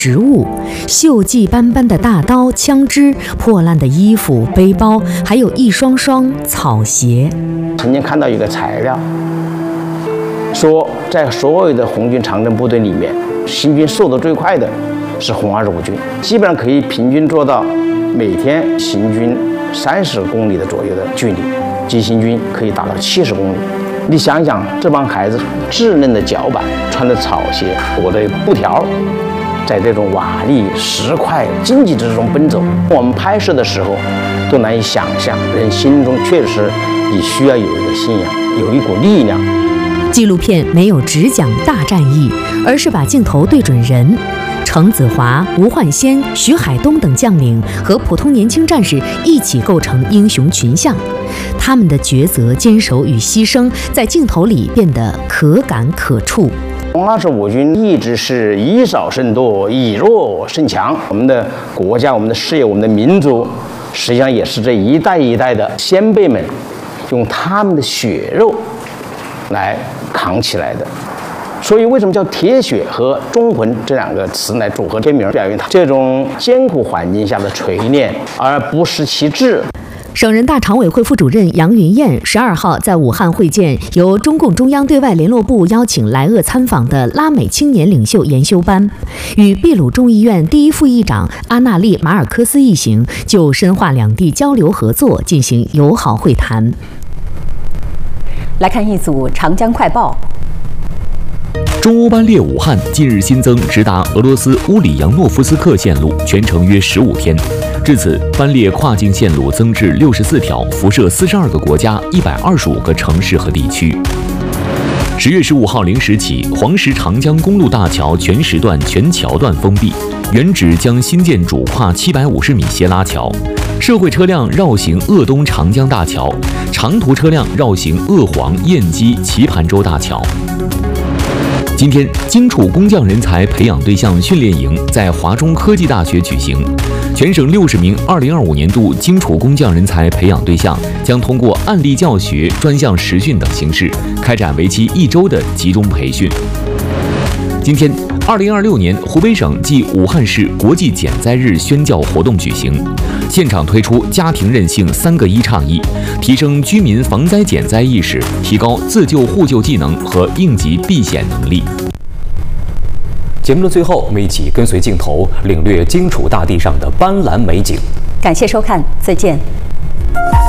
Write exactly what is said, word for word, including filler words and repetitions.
植物，锈迹斑斑的大刀、枪支，破烂的衣服、背包，还有一双双草鞋。 曾经看到一个材料，说在所有的红军长征部队里面，新军瘦得最快的是红二十五军，基本上可以平均做到每天行军三十公里的左右的距离，急行军可以达到七十公里。你想想，这帮孩子稚嫩的脚板，穿着草鞋，裹着布条，在这种瓦砾、石块、荆棘之中奔走，我们拍摄的时候都难以想象，人心中确实也需要有一个信仰，有一股力量。 纪录片没有只讲大战役，而是把镜头对准人。程子华、吴焕先、徐海东等将领和普通年轻战士一起构成英雄群像，他们的抉择、坚守与牺牲在镜头里变得可感可触。 红二十五军一直是以少胜多，以弱胜强。我们的国家、我们的事业、我们的民族，实际上也是这一代一代的先辈们用他们的血肉来扛起来的。所以为什么叫铁血和忠魂这两个词来组合这名，表明他这种艰苦环境下的锤炼，而不失其志。 省人大常委会副主任杨云燕十二号在武汉会见由中共中央对外联络部邀请来鄂参访的拉美青年领袖研修班，与秘鲁众议院第一副议长阿纳利马尔科斯一行就深化两地交流合作进行友好会谈。 来看一组长江快报。 中欧班列武汉近日新增直达俄罗斯乌里扬诺夫斯克线路，全程约十五天。至此，班列跨境线路增至六十四条，辐射四十二个国家、一百二十五个城市和地区。十月十五号零时起，黄石长江公路大桥全时段、全桥段封闭，原址将新建主跨七百五十米斜拉桥，社会车辆绕行鄂东长江大桥，长途车辆绕行鄂黄、燕基、棋盘洲大桥。今天，荆楚工匠人才培养对象训练营在华中科技大学举行。全省六十名二零二五年度荆楚工匠人才培养对象将通过案例教学、专项实训等形式，开展为期一周的集中培训。今天，二零二六年湖北省暨武汉市国际减灾日宣教活动举行，现场推出家庭韧性三个一倡议，提升居民防灾减灾意识，提高自救互救技能和应急避险能力。 节目的最后，我们一起跟随镜头，领略荆楚大地上的斑斓美景。 感谢收看，再见。